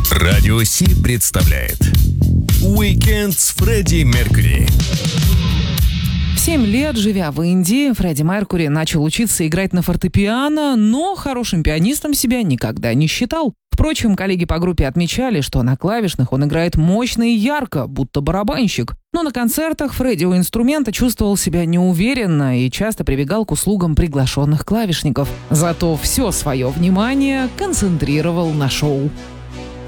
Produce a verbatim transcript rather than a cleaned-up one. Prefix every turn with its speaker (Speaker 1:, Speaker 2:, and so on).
Speaker 1: Радио Си представляет «Уикенд с Фредди Меркьюри».
Speaker 2: В семь лет, живя в Индии, Фредди Меркьюри начал учиться играть на фортепиано, но хорошим пианистом себя никогда не считал. Впрочем, коллеги по группе отмечали, что на клавишных он играет мощно и ярко, будто барабанщик. Но на концертах Фредди у инструмента чувствовал себя неуверенно и часто прибегал к услугам приглашенных клавишников. Зато все свое внимание концентрировал на шоу.